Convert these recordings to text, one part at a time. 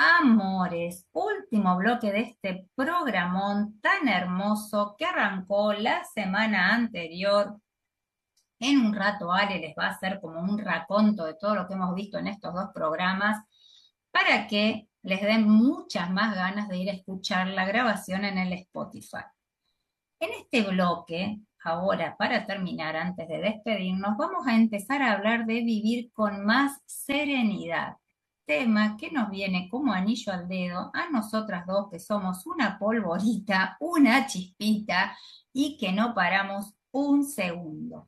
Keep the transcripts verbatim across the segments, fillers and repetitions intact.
Amores, último bloque de este programón tan hermoso que arrancó la semana anterior. En un rato Ale les va a hacer como un raconto de todo lo que hemos visto en estos dos programas para que les den muchas más ganas de ir a escuchar la grabación en el Spotify. En este bloque, ahora para terminar, antes de despedirnos, vamos a empezar a hablar de vivir con más serenidad, tema que nos viene como anillo al dedo a nosotras dos, que somos una polvorita, una chispita y que no paramos un segundo.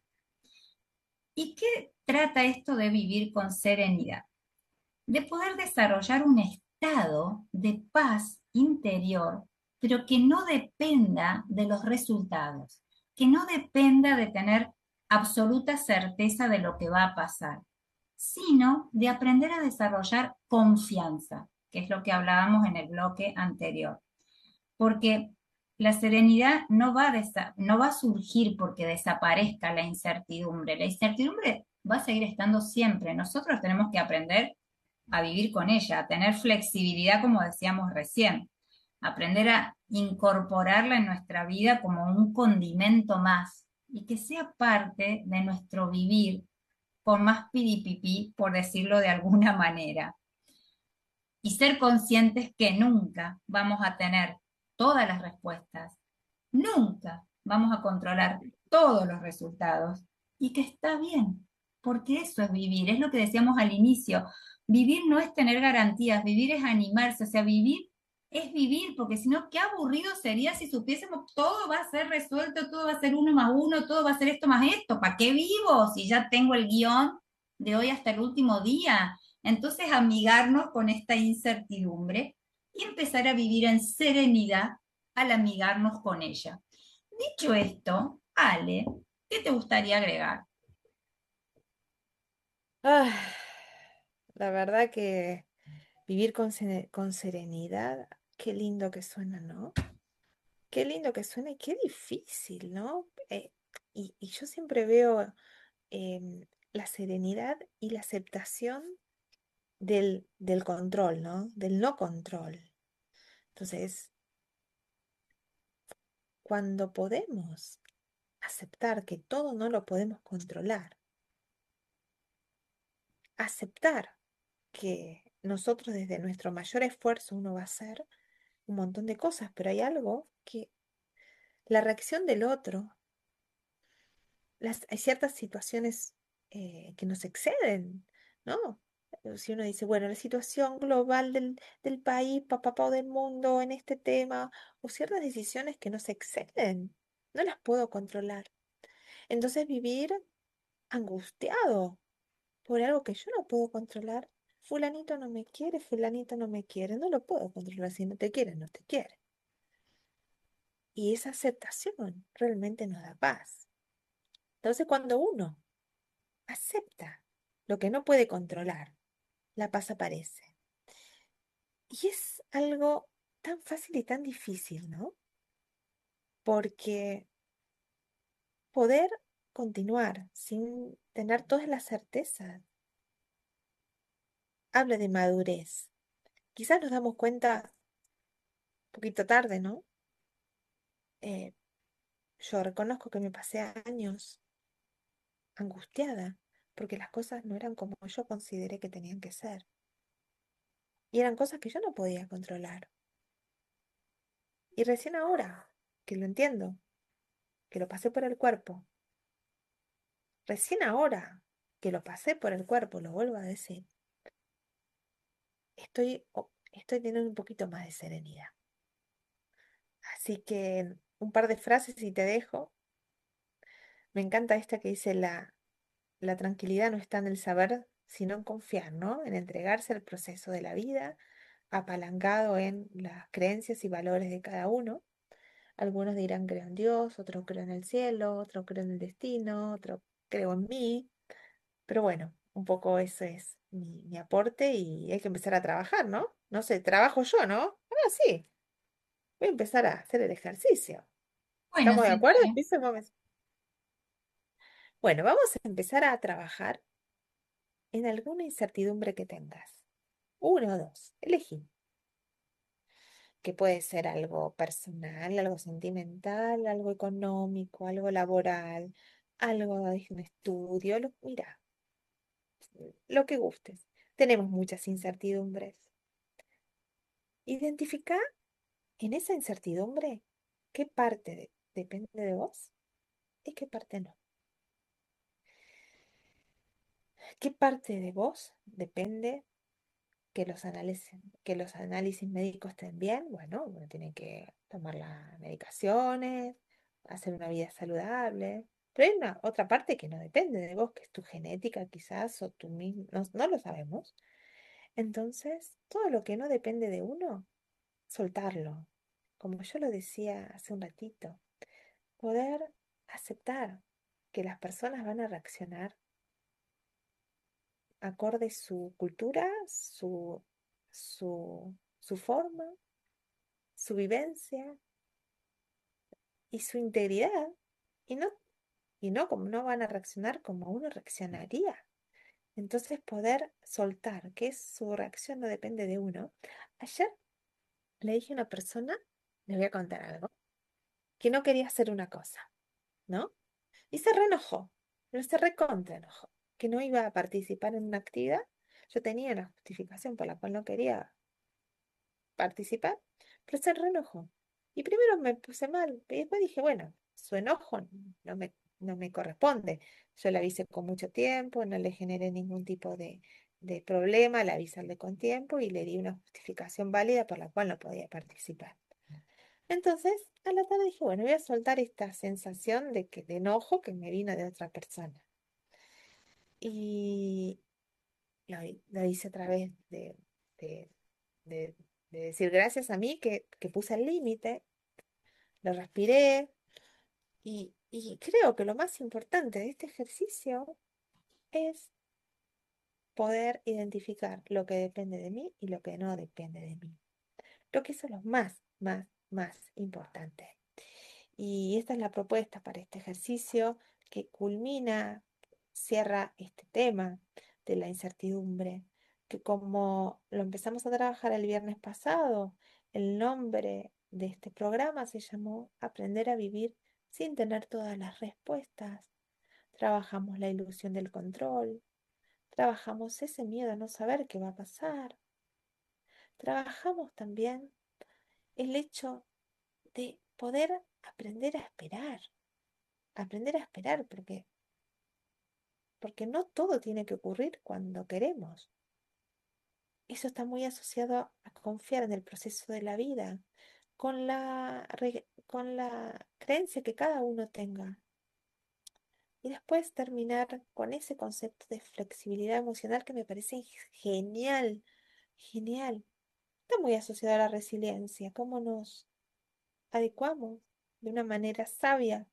¿Y qué trata esto de vivir con serenidad? De poder desarrollar un estado de paz interior, pero que no dependa de los resultados, que no dependa de tener absoluta certeza de lo que va a pasar, sino de aprender a desarrollar confianza, que es lo que hablábamos en el bloque anterior. Porque la serenidad no va, a no va a surgir porque desaparezca la incertidumbre. La incertidumbre va a seguir estando siempre. Nosotros tenemos que aprender a vivir con ella, a tener flexibilidad, como decíamos recién, aprender a incorporarla en nuestra vida como un condimento más y que sea parte de nuestro vivir con más piripipí, por decirlo de alguna manera. Y ser conscientes que nunca vamos a tener todas las respuestas, nunca vamos a controlar todos los resultados y que está bien, porque eso es vivir, es lo que decíamos al inicio. Vivir no es tener garantías, vivir es animarse, o sea, vivir es vivir, porque si no, qué aburrido sería si supiésemos todo va a ser resuelto, todo va a ser uno más uno, todo va a ser esto más esto. ¿Para qué vivo si ya tengo el guión de hoy hasta el último día? Entonces, amigarnos con esta incertidumbre y empezar a vivir en serenidad al amigarnos con ella. Dicho esto, Ale, ¿qué te gustaría agregar? Ah, la verdad que vivir con, sene- con serenidad, qué lindo que suena, ¿no? Qué lindo que suena y qué difícil, ¿no? Eh, y, y yo siempre veo em, la serenidad y la aceptación del, del control, ¿no? Del no control. Entonces, cuando podemos aceptar que todo no lo podemos controlar, aceptar que nosotros desde nuestro mayor esfuerzo uno va a hacer un montón de cosas, pero hay algo que la reacción del otro, las, hay ciertas situaciones eh, que nos exceden, ¿no? Eh, Si uno dice, bueno, la situación global del, del país, papá, o del mundo en este tema, o ciertas decisiones que nos exceden, no las puedo controlar. Entonces vivir angustiado por algo que yo no puedo controlar. Fulanito no me quiere, fulanito no me quiere, no lo puedo controlar. Si no te quiere, no te quiere. Y esa aceptación realmente nos da paz. Entonces, cuando uno acepta lo que no puede controlar, la paz aparece. Y es algo tan fácil y tan difícil, ¿no? Porque poder continuar sin tener todas las certezas habla de madurez. Quizás nos damos cuenta un poquito tarde, ¿no? Eh, yo reconozco que me pasé años angustiada porque las cosas no eran como yo consideré que tenían que ser. Y eran cosas que yo no podía controlar. Y recién ahora que lo entiendo, que lo pasé por el cuerpo, recién ahora que lo pasé por el cuerpo, lo vuelvo a decir, estoy, o- estoy teniendo un poquito más de serenidad. Así que un par de frases y te dejo. Me encanta esta que dice la, la tranquilidad no está en el saber, sino en confiar, ¿no? En entregarse al proceso de la vida, apalancado en las creencias y valores de cada uno. Algunos dirán creo en Dios, otros creo en el cielo, otros creo en el destino, otros creo en mí. Pero bueno, un poco eso es mi, mi aporte y hay que empezar a trabajar, ¿no? No sé, trabajo yo, ¿no? Ah, sí, voy a empezar a hacer el ejercicio. Bueno, ¿Estamos de sí, acuerdo? dale. Empieza, vamos. Bueno, vamos a empezar a trabajar en alguna incertidumbre que tengas. Uno o dos, elegí. que puede ser algo personal, algo sentimental, algo económico, algo laboral, algo de un estudio, lo, mira, lo que gustes. Tenemos muchas incertidumbres. Identifica en esa incertidumbre qué parte de- depende de vos y qué parte no. ¿Qué parte de vos depende que los análisis, que los análisis médicos estén bien? Bueno, uno tiene que tomar las medicaciones, hacer una vida saludable. Pero hay una otra parte que no depende de vos, que es tu genética quizás, o tú mismo, no, no lo sabemos. Entonces, todo lo que no depende de uno, soltarlo. Como yo lo decía hace un ratito, poder aceptar que las personas van a reaccionar acorde su cultura, su, su, su forma, su vivencia y su integridad, y no, y no como no van a reaccionar como uno reaccionaría. Entonces poder soltar que su reacción no depende de uno. Ayer le dije a una persona, le voy a contar algo, que no quería hacer una cosa, ¿no? Y se reenojó, pero se recontra enojó, que no iba a participar en una actividad. Yo tenía una justificación por la cual no quería participar, pero se reenojó. Y primero me puse mal, y después dije, bueno, su enojo no me, no me corresponde. Yo le avisé con mucho tiempo, no le generé ningún tipo de, de problema al avisarle con tiempo y le di una justificación válida por la cual no podía participar. Entonces, a la tarde dije, bueno, voy a soltar esta sensación de que de enojo que me vino de otra persona. Y lo, hi- lo hice a través de, de, de- de decir gracias a mí que, que puse el límite, lo respiré y, y creo que lo más importante de este ejercicio es poder identificar lo que depende de mí y lo que no depende de mí. Creo que eso es lo más, más, más importante. Y esta es la propuesta para este ejercicio que culmina, cierra este tema de la incertidumbre, que como lo empezamos a trabajar el viernes pasado, el nombre de este programa se llamó Aprender a vivir sin tener todas las respuestas. Trabajamos la ilusión del control, trabajamos ese miedo a no saber qué va a pasar, trabajamos también el hecho de poder aprender a esperar aprender a esperar, porque, porque no todo tiene que ocurrir cuando queremos. Eso está muy asociado a confiar en el proceso de la vida, con la, re- con la creencia que cada uno tenga. Y después terminar con ese concepto de flexibilidad emocional que me parece genial, genial. Está muy asociado a la resiliencia, cómo nos adecuamos de una manera sabia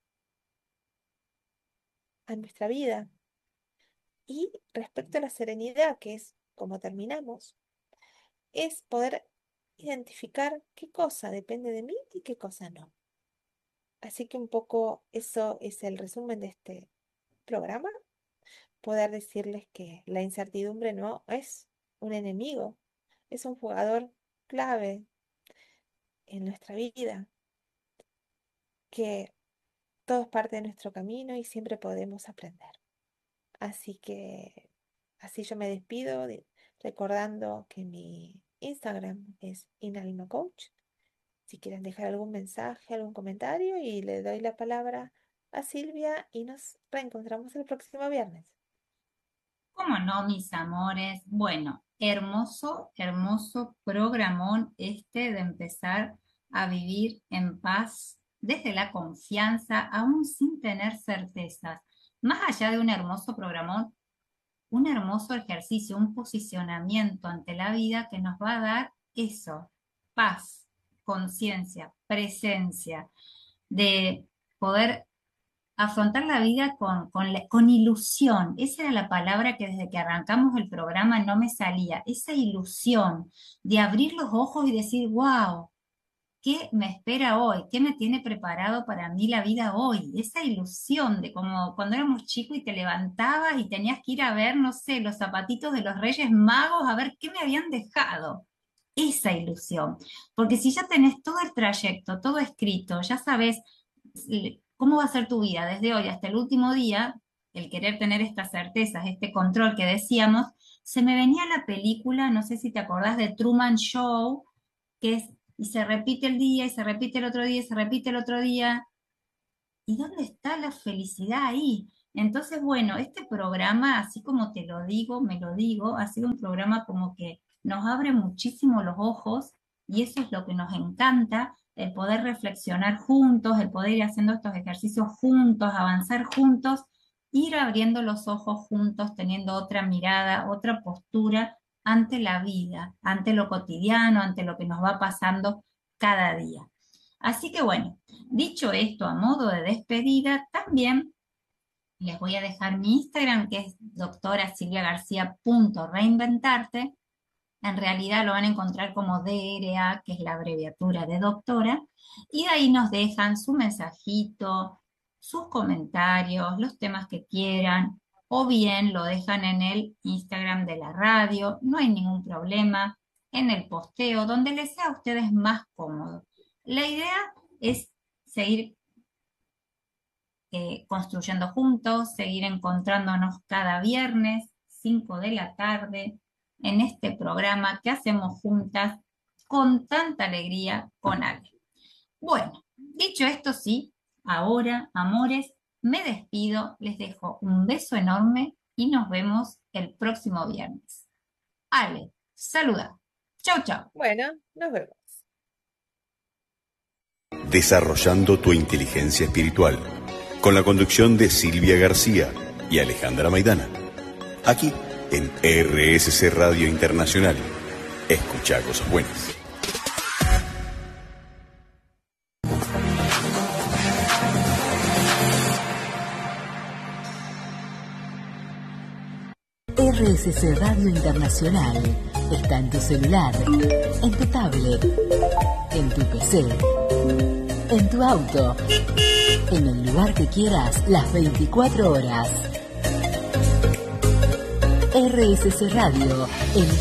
a nuestra vida. Y respecto a la serenidad, que es como terminamos, es poder identificar qué cosa depende de mí y qué cosa no. Así que un poco eso es el resumen de este programa, poder decirles que la incertidumbre no es un enemigo, es un jugador clave en nuestra vida, que todo es parte de nuestro camino y siempre podemos aprender. Así que así yo me despido de- recordando que mi Instagram es Inalma Coach. Si quieren dejar algún mensaje, algún comentario y le doy la palabra a Silvia y nos reencontramos el próximo viernes. ¿Cómo no, mis amores? Bueno, hermoso, hermoso programón este de empezar a vivir en paz desde la confianza, aún sin tener certezas. Más allá de un hermoso programón, un hermoso ejercicio, un posicionamiento ante la vida que nos va a dar eso, paz, conciencia, presencia, de poder afrontar la vida con, con, la- con ilusión. Esa era la palabra que desde que arrancamos el programa no me salía, esa ilusión de abrir los ojos y decir, wow. ¿Qué me espera hoy? ¿Qué me tiene preparado para mí la vida hoy? Esa ilusión de como cuando éramos chicos y te levantabas y tenías que ir a ver, no sé, los zapatitos de los Reyes Magos, a ver qué me habían dejado. esa ilusión. Porque si ya tenés todo el trayecto, todo escrito, ya sabes cómo va a ser tu vida desde hoy hasta el último día, el querer tener estas certezas, este control que decíamos, se me venía la película, no sé si te acordás de Truman Show, que es, y se repite el día, y se repite el otro día, y se repite el otro día. ¿Y dónde está la felicidad ahí? Entonces, bueno, este programa, así como te lo digo, me lo digo, ha sido un programa como que nos abre muchísimo los ojos y eso es lo que nos encanta, el poder reflexionar juntos, el poder ir haciendo estos ejercicios juntos, avanzar juntos, ir abriendo los ojos juntos, teniendo otra mirada, otra postura ante la vida, ante lo cotidiano, ante lo que nos va pasando cada día. Así que bueno, dicho esto a modo de despedida, también les voy a dejar mi Instagram, que es doctora silvia garcía punto reinventarte. En realidad lo van a encontrar como D R A, que es la abreviatura de doctora, y de ahí nos dejan su mensajito, sus comentarios, los temas que quieran, o bien lo dejan en el Instagram de la radio, no hay ningún problema, en el posteo, donde les sea a ustedes más cómodo. La idea es seguir eh, construyendo juntos, seguir encontrándonos cada viernes, cinco de la tarde, en este programa que hacemos juntas con tanta alegría con Ale. Bueno, dicho esto, sí, ahora, amores, me despido, les dejo un beso enorme y nos vemos el próximo viernes. Ale, saluda. Chau, chau. Bueno, nos vemos. Desarrollando tu inteligencia espiritual, con la conducción de Silvia García y Alejandra Maidana. Aquí en R S C Radio Internacional. Escucha cosas buenas. R S C Radio Internacional está en tu celular, en tu tablet, en tu P C, en tu auto, en el lugar que quieras, las veinticuatro horas. R S C Radio, en